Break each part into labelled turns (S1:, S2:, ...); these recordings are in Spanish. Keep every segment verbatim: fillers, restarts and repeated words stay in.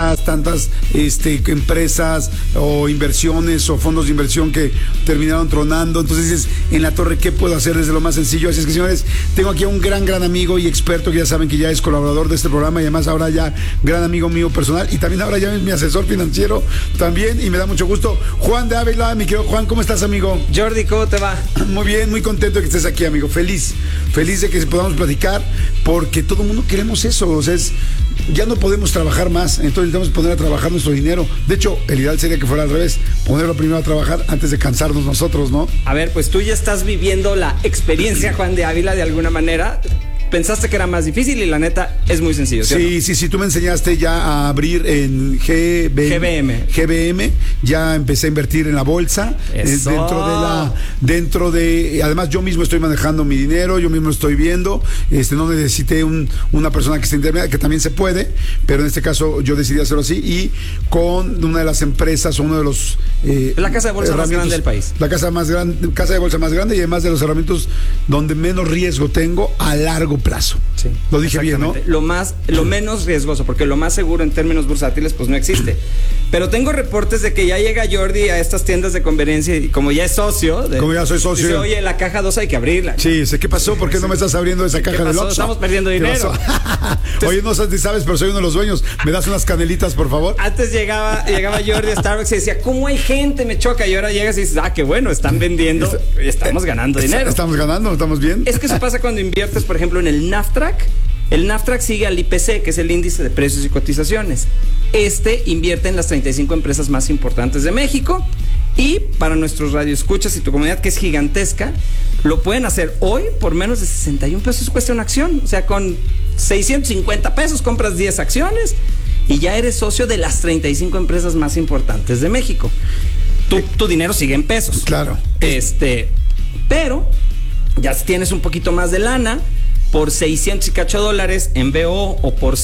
S1: empresas, tantas este, empresas o inversiones o fondos de inversión que terminaron tronando. Entonces dices, en la torre, ¿qué puedo hacer desde lo más sencillo? Así es que, señores, tengo aquí a un gran, gran amigo y experto que ya saben que ya es colaborador de este programa y además ahora ya gran amigo mío personal y también ahora ya es mi asesor financiero también, y me da mucho gusto. Juan de Ávila, mi querido Juan, ¿cómo estás, amigo?
S2: Jordi, ¿cómo te va?
S1: Muy bien, muy contento de que estés aquí, amigo. Feliz, feliz de que podamos platicar, porque todo el mundo queremos eso. O sea, es, ya no podemos trabajar más, entonces necesitamos poner a trabajar nuestro dinero. De hecho, el ideal sería que fuera al revés, ponerlo primero a trabajar antes de cansarnos nosotros, ¿no?
S2: A ver, pues tú ya estás viviendo la experiencia, Juan de Ávila, de alguna manera. Pensaste que era más difícil y la neta es muy sencillo, ¿sí?
S1: Sí, sí, sí, tú me enseñaste ya a abrir en G B M. G B M. G B M, ya empecé a invertir en la bolsa.
S2: Eso.
S1: Eh, dentro de la, dentro de, además yo mismo estoy manejando mi dinero, yo mismo estoy viendo, este, no necesité un, una persona que esté intermedia, que también se puede, pero en este caso yo decidí hacerlo así, y con una de las empresas o uno de los
S2: eh, la casa de bolsa más grande del país.
S1: La casa más grande, casa de bolsa más grande, y además de los herramientas donde menos riesgo tengo a largo plazo.
S2: Sí,
S1: lo dije bien, ¿no?
S2: Lo más, lo menos riesgoso, porque lo más seguro en términos bursátiles, pues no existe. Pero tengo reportes de que ya llega Jordi a estas tiendas de conveniencia y como ya es socio, de,
S1: como ya soy socio,
S2: dice, oye, la caja dos hay que abrirla.
S1: Sí, sé qué pasó, ¿por qué no me estás abriendo esa caja del Oxxo?
S2: Estamos perdiendo dinero.
S1: Entonces, oye, no sabes, pero soy uno de los dueños. ¿Me das unas canelitas, por favor?
S2: Antes llegaba, llegaba Jordi a Starbucks y decía, ¿cómo hay gente? Me choca. Y ahora llegas y dices, ah, qué bueno, están vendiendo y estamos ganando dinero.
S1: Estamos ganando, estamos bien.
S2: Es que eso pasa cuando inviertes, por ejemplo, en el Nasdaq. El Nasdaq sigue al I P C, que es el índice de precios y cotizaciones. Este invierte en las treinta y cinco empresas más importantes de México. Y para nuestros radioescuchas y tu comunidad, que es gigantesca, lo pueden hacer hoy por menos de sesenta y un pesos cuesta una acción. O sea, con seiscientos cincuenta pesos compras diez acciones y ya eres socio de las treinta y cinco empresas más importantes de México. Tu, tu dinero sigue en pesos.
S1: Claro.
S2: Este, pero ya tienes un poquito más de lana. Por seiscientos y cacho dólares en B O o por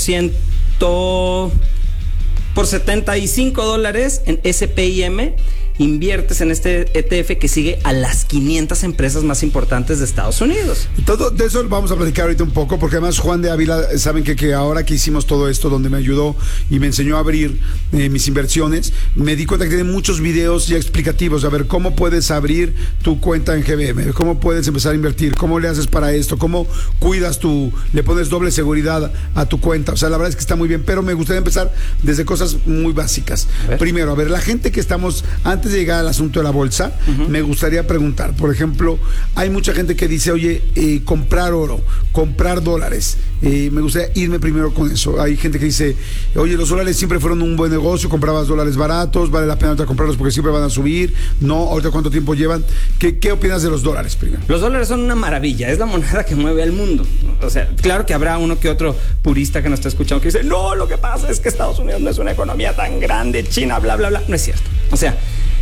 S2: ciento, por setenta y cinco dólares en S P I M, inviertes en este E T F que sigue a las quinientas empresas más importantes de Estados Unidos.
S1: Todo de eso vamos a platicar ahorita un poco, porque además Juan de Ávila, saben que, que ahora que hicimos todo esto, donde me ayudó y me enseñó a abrir eh, mis inversiones, me di cuenta que tiene muchos videos ya explicativos, a ver cómo puedes abrir tu cuenta en G B M, cómo puedes empezar a invertir, cómo le haces para esto, cómo cuidas tu, le pones doble seguridad a tu cuenta. O sea, la verdad es que está muy bien, pero me gustaría empezar desde cosas muy básicas. A Primero, a ver, la gente que estamos antes de llegar al asunto de la bolsa, uh-huh. me gustaría preguntar, por ejemplo, hay mucha gente que dice, oye, eh, comprar oro, comprar dólares, eh, me gustaría irme primero con eso. Hay gente que dice, oye, los dólares siempre fueron un buen negocio, comprabas dólares baratos, vale la pena ahorita comprarlos porque siempre van a subir, no, ahorita cuánto tiempo llevan. ¿Qué, qué opinas de los dólares primero?
S2: Los dólares son una maravilla, es la moneda que mueve al mundo. O sea, claro que habrá uno que otro purista que nos está escuchando que dice, no, lo que pasa es que Estados Unidos no es una economía tan grande, China, bla, bla, bla. No es cierto. O sea,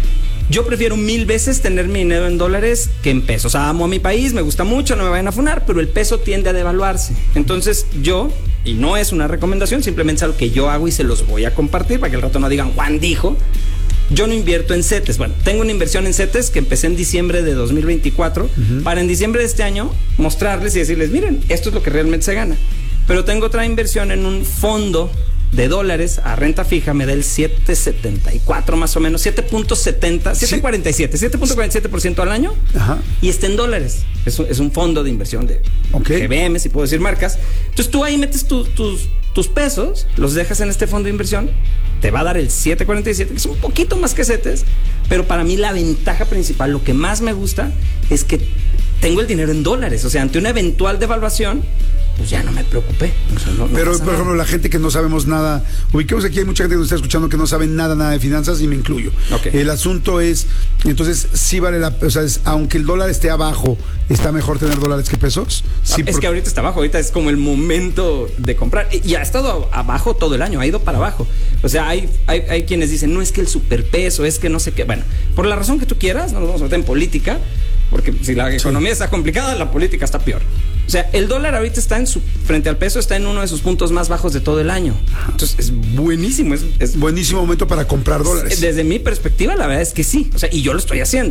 S2: yo prefiero mil veces tener mi dinero en dólares que en pesos. O sea, amo a mi país, me gusta mucho, no me vayan a funar, pero el peso tiende a devaluarse. Entonces yo, y no es una recomendación, simplemente es algo que yo hago y se los voy a compartir para que al rato no digan, Juan dijo, yo no invierto en CETES. Bueno, tengo una inversión en CETES que empecé en diciembre de dos mil veinticuatro, uh-huh. para en diciembre de este año mostrarles y decirles, miren, esto es lo que realmente se gana. Pero tengo otra inversión en un fondo de dólares a renta fija, me da el siete setenta y cuatro más o menos, siete punto setenta, siete cuarenta y siete, siete punto cuarenta y siete por ciento al año. Ajá. Y está en dólares. Es un, es un fondo de inversión de okay. G B M, si puedo decir marcas. Entonces tú ahí metes tu, tus, tus pesos, los dejas en este fondo de inversión, te va a dar el siete cuarenta y siete, que es un poquito más que CETES, pero para mí la ventaja principal, lo que más me gusta, es que tengo el dinero en dólares. O sea, ante una eventual devaluación, pues ya no me preocupé. O sea, no, no
S1: Pero, por ejemplo, la gente que no sabemos nada, ubiquemos aquí, hay mucha gente que nos está escuchando que no sabe nada, nada de finanzas, y me incluyo. Okay. El asunto es, entonces, sí vale la, o sea, es, aunque el dólar esté abajo, ¿está mejor tener dólares que pesos? Sí,
S2: es
S1: por...
S2: que ahorita está abajo, ahorita es como el momento de comprar. Y ha estado abajo todo el año, ha ido para abajo. O sea, hay, hay, hay quienes dicen, no es que el superpeso, es que no sé qué. Bueno, por la razón que tú quieras, no nos vamos a meter en política, porque si la economía sí. está complicada, la política está peor. O sea, el dólar ahorita está en su, frente al peso, está en uno de sus puntos más bajos de todo el año. Entonces es buenísimo. Es, es
S1: buenísimo momento para comprar dólares.
S2: Desde mi perspectiva, la verdad es que sí. O sea, y yo lo estoy haciendo.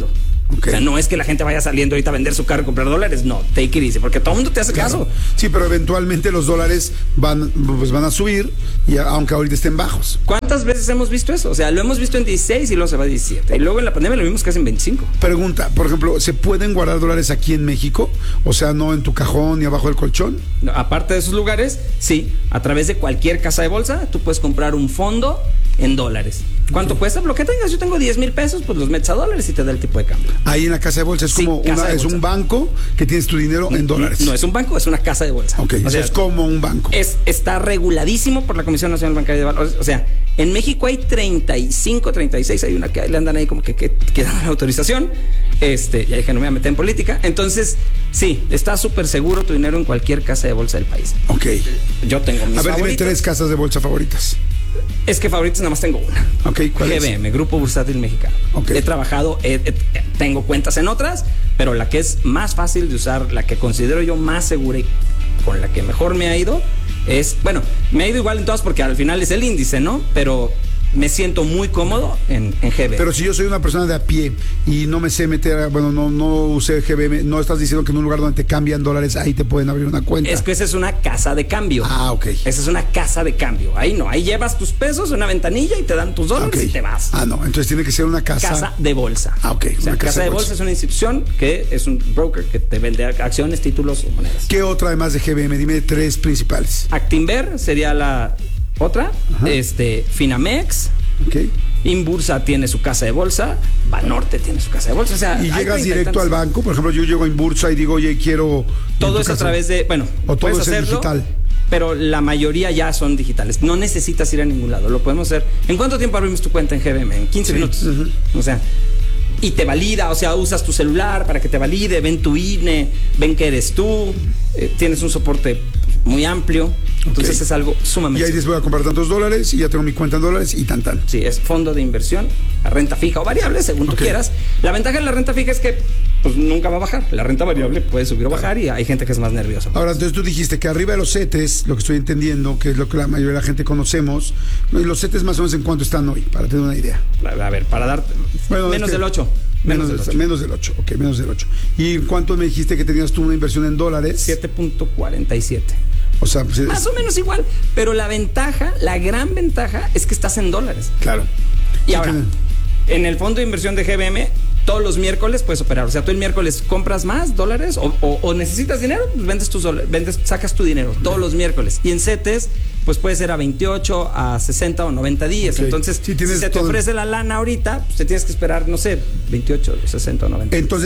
S1: Okay.
S2: O sea, no es que la gente vaya saliendo ahorita a vender su carro y comprar dólares. No, take it easy, porque todo el mundo te hace
S1: Claro.
S2: caso.
S1: Sí, pero eventualmente los dólares van, pues van a subir, y a- aunque ahorita estén bajos.
S2: ¿Cuántas veces hemos visto eso? O sea, lo hemos visto en dieciséis y luego se va a diecisiete. Y luego en la pandemia lo vimos casi en veinticinco.
S1: Pregunta, por ejemplo, ¿se pueden guardar dólares aquí en México? O sea, no en tu cajón ni abajo del colchón.
S2: No, aparte de esos lugares, sí, a través de cualquier casa de bolsa, tú puedes comprar un fondo en dólares. ¿Cuánto cuesta? Lo que tengas, yo tengo diez mil pesos, pues los metes a dólares y te da el tipo de cambio.
S1: Ahí en la casa de bolsa es
S2: Sí,
S1: como
S2: casa
S1: una,
S2: de
S1: es
S2: bolsa.
S1: un banco que tienes tu dinero en dólares.
S2: No es un banco, es una casa de bolsa.
S1: Ok,
S2: o
S1: eso
S2: sea,
S1: es como un banco.
S2: es, está reguladísimo por la Comisión Nacional Bancaria de Valores. O sea, en México hay treinta y cinco, treinta y seis, hay una que le andan ahí como que, que, que dan la autorización. Este, ya dije, no me voy a meter en política. Entonces, sí, está súper seguro tu dinero en cualquier casa de bolsa del país.
S1: Ok.
S2: Yo tengo mis
S1: A ver, dime
S2: favoritos.
S1: tres casas de bolsa favoritas.
S2: Es que favoritos nada más tengo una.
S1: Ok, ¿cuál
S2: G
S1: es?
S2: B M, Grupo Bursátil Mexicano.
S1: Ok.
S2: He trabajado, he- he- tengo cuentas en otras, pero la que es más fácil de usar, la que considero yo más segura y con la que mejor me ha ido, es, bueno, me ha ido igual en todas porque al final es el índice, ¿no? Pero me siento muy cómodo en, en G B M.
S1: Pero si yo soy una persona de a pie y no me sé meter, bueno, no, no usé G B M, no estás diciendo que en un lugar donde te cambian dólares, ahí te pueden abrir una cuenta.
S2: Es que esa es una casa de cambio.
S1: Ah, ok.
S2: Esa es una casa de cambio. Ahí no, ahí llevas tus pesos, una ventanilla y te dan tus dólares
S1: Ok.
S2: y te vas.
S1: Ah, no, entonces tiene que ser una casa.
S2: Casa de bolsa.
S1: Ah, ok,
S2: O sea,
S1: una
S2: casa, de bolsa es una institución que es un broker que te vende acciones, títulos o monedas.
S1: ¿Qué otra además de G B M? Dime tres principales.
S2: Actinver sería la otra.
S1: Ajá.
S2: Este, Finamex.
S1: Ok.
S2: Inbursa tiene su casa de bolsa. Banorte tiene su casa de bolsa. O sea,
S1: Y
S2: hay
S1: llegas
S2: treinta y
S1: directo
S2: tantos.
S1: al banco, por ejemplo, yo llego a Inbursa y digo, oye, quiero.
S2: Todo
S1: en
S2: es
S1: tu
S2: a
S1: casa.
S2: través de, bueno,
S1: O todo
S2: puedes
S1: es en
S2: hacerlo,
S1: digital.
S2: pero la mayoría ya son digitales. No necesitas ir a ningún lado. Lo podemos hacer. ¿En cuánto tiempo abrimos tu cuenta en G B M? En quince
S1: Sí,
S2: minutos.
S1: ujú.
S2: O sea, y te valida, o sea, usas tu celular para que te valide, ven tu I N E, ven que eres tú, eh, tienes un soporte muy amplio. Entonces
S1: Ok.
S2: es algo
S1: Y
S2: sumamente.
S1: ahí les voy a comprar tantos dólares y ya tengo mi cuenta en dólares y tan tan.
S2: Sí, es fondo de inversión, a renta fija o variable, según
S1: Ok.
S2: tú quieras. La ventaja de la renta fija es que pues nunca va a bajar. La renta variable puede subir o bajar y hay gente que es más nerviosa.
S1: Ahora, entonces tú dijiste que arriba de los CETES, lo que estoy entendiendo, que es lo que la mayoría de la gente conocemos, los CETES más o menos en cuánto están hoy, para tener una idea.
S2: A ver, para dar
S1: Bueno,
S2: menos
S1: es que-
S2: del ocho.
S1: Menos, del,
S2: ocho.
S1: menos del ocho, ok, menos del ocho. ¿Y en cuánto me dijiste que tenías tú una inversión en dólares?
S2: siete punto cuarenta y siete.
S1: O sea, pues, es-
S2: Más o menos igual. Pero la ventaja, la gran ventaja es que estás en dólares.
S1: claro.
S2: Y
S1: Sí,
S2: ahora,
S1: que-
S2: en el fondo de inversión de G B M, todos los miércoles puedes operar. O sea, tú el miércoles compras más dólares o, o- o necesitas dinero, pues vendes tus dólares, vendes, sacas tu dinero todos los miércoles. Y en CETES, pues puede ser a veintiocho, a sesenta o noventa días.
S1: Ok.
S2: Entonces,
S1: Sí,
S2: si
S1: tienes
S2: se te
S1: todo-
S2: ofrece la lana ahorita, pues te tienes que esperar, no sé, veintiocho, sesenta o noventa.
S1: Entonces,